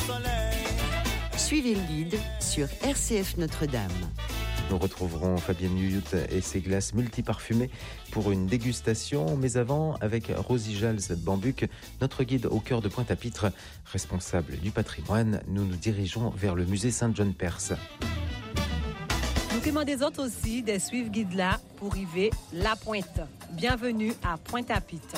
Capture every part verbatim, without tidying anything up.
Suivez le guide sur R C F Notre-Dame. Nous retrouverons Fabienne Huyout et ses glaces multiparfumées pour une dégustation. Mais avant, avec Rosie Jals Bambuc, notre guide au cœur de Pointe-à-Pitre, responsable du patrimoine, nous nous dirigeons vers le musée Saint-John-Perse. Nous commandons des autres aussi des suivre guides là pour arriver La Pointe. Bienvenue à Pointe-à-Pitre.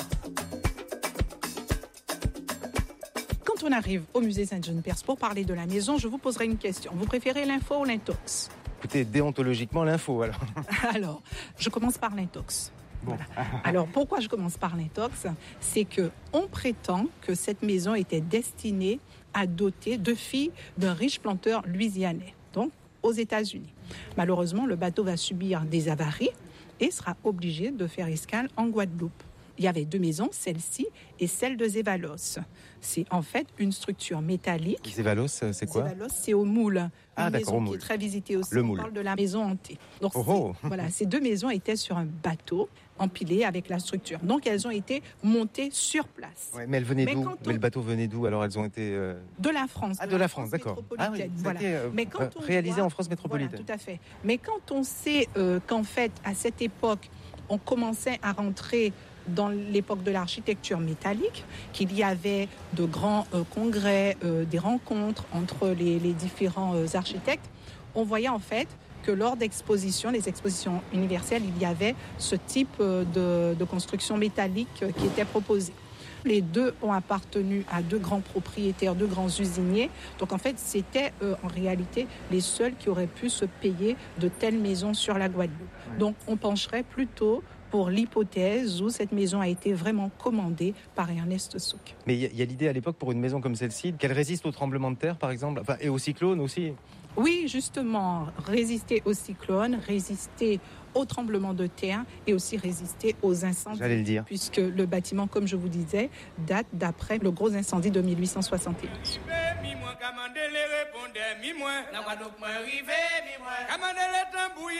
Quand on arrive au musée Saint-John-Perse pour parler de la maison, je vous poserai une question. Vous préférez l'info ou l'intox ? Écoutez, déontologiquement, l'info alors. Alors, je commence par l'intox. Bon. Voilà. Alors, pourquoi je commence par l'intox ? C'est que on prétend que cette maison était destinée à doter deux filles d'un riche planteur louisianais, donc aux États-Unis. Malheureusement, le bateau va subir des avaries et sera obligé de faire escale en Guadeloupe. Il y avait deux maisons, celle-ci et celle de Zévalos. C'est en fait une structure métallique. Zévalos, c'est quoi ? Zévalos, c'est au moule. Ah, une d'accord, maison au qui moule. est très visitée aussi. Le On moule. parle de la maison hantée. Donc, Oh, oh. voilà, ces deux maisons étaient sur un bateau empilé avec la structure. Donc, elles ont été montées sur place. Ouais, mais elles venaient Mais d'où ? quand on- Mais le bateau venait d'où ? Alors elles ont été euh, De la France. ah de la France, d'accord. Ah oui, métropolitaine, ça a voilà. été, euh, Mais quand euh, on réalisé voit- en France métropolitaine. Voilà, tout à fait. Mais quand on sait euh, qu'en fait, à cette époque, on commençait à rentrer dans l'époque de l'architecture métallique, qu'il y avait de grands euh, congrès, euh, des rencontres entre les, les différents euh, architectes, on voyait en fait que lors d'expositions, les expositions universelles, il y avait ce type euh, de, de construction métallique euh, qui était proposée. Les deux ont appartenu à deux grands propriétaires, deux grands usiniers. Donc en fait, c'était euh, en réalité les seuls qui auraient pu se payer de telles maisons sur la Guadeloupe. Donc on pencherait plutôt pour l'hypothèse où cette maison a été vraiment commandée par Ernest Souk. Mais il y, a- il y a l'idée à l'époque pour une maison comme celle-ci qu'elle résiste aux tremblements de terre, par exemple, enfin, et aux cyclones aussi. Oui, justement, résister aux cyclones, résister aux tremblements de terre et aussi résister aux incendies. J'allais le dire. Puisque le bâtiment, comme je vous disais, date d'après le gros incendie de mille huit cent soixante et onze. Mi moi, commandez les répondeurs, mi moi, la Guadeloupe, moi, rivé, mi moi, commandez les tambouilles.